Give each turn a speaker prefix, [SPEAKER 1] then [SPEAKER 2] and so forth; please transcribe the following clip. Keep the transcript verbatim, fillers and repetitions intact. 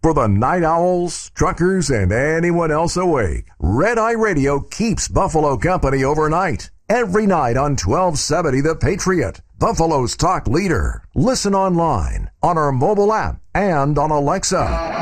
[SPEAKER 1] For the night owls, truckers, and anyone else awake, Red Eye Radio keeps Buffalo company overnight. Every night on twelve seventy The Patriot, Buffalo's talk leader. Listen online, on our mobile app, and on Alexa.